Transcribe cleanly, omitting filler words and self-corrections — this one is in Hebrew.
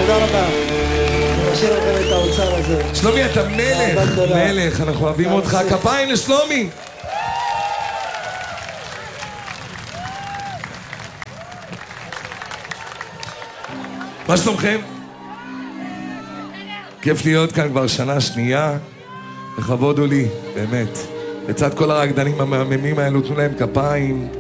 תודה רבה. אני משאיר לכם את האוצר הזה. שלומי, אתה מלך, מלך, אנחנו אוהבים אותך. כפיים לשלומי. מה שלומכם? כיף להיות כאן כבר שנה שנייה. לכבוד הוא לי, באמת. לצד כל הרקדנים המהממים האלו, תנו להם כפיים.